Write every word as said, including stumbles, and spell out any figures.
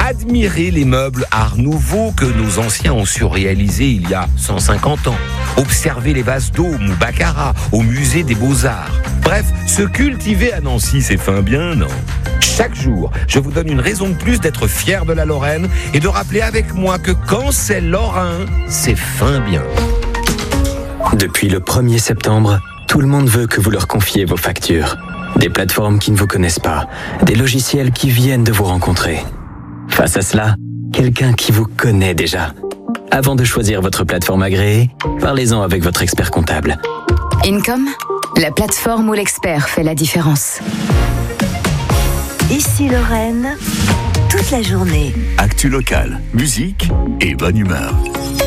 Admirez les meubles Art Nouveau que nos anciens ont surréalisés il y a cent cinquante ans. Observez les vases d'Aume ou Baccarat au musée des Beaux-Arts. Bref, se cultiver à Nancy, c'est fin bien, non ? Chaque jour, je vous donne une raison de plus d'être fier de la Lorraine et de rappeler avec moi que quand c'est lorrain, c'est fin bien. Depuis le premier septembre, tout le monde veut que vous leur confiez vos factures. Des plateformes qui ne vous connaissent pas, des logiciels qui viennent de vous rencontrer. Face à cela, quelqu'un qui vous connaît déjà. Avant de choisir votre plateforme agréée, parlez-en avec votre expert comptable. Income, la plateforme où l'expert fait la différence. Ici Lorraine, toute la journée. Actu locale, musique et bonne humeur.